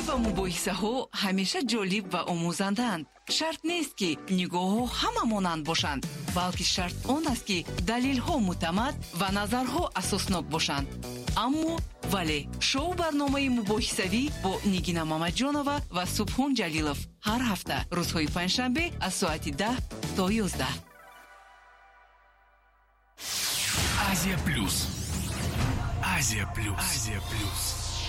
ва мубоҳисаҳо ҳамеша ҷолиб ва омӯзанданд. Шарт нест ки нигоҳҳо ҳама монанд бошанд, балки шарт он аст ки далилҳо муътамад ва назарҳо асоснок бошанд. аммо вале шоу барномаи мубоҳисавӣ бо Нигина Мамаҷонова ва Субҳон Ҷалилов ҳар ҳафта рӯзҳои панҷшанбе аз соати 10 то 11. Азия Плюс. Азия Плюс. Азия Плюс.